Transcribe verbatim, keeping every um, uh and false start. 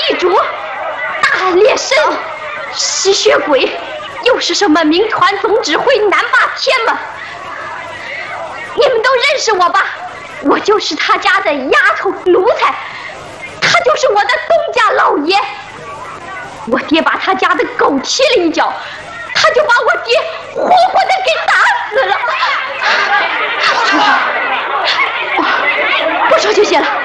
地主、大猎神、吸血鬼，又是什么民团总指挥南霸天吗？你们都认识我吧？我就是他家的丫头奴才，他就是我的东家老爷。我爹把他家的狗踢了一脚，他就把我爹活活的给打死了。不说就行了。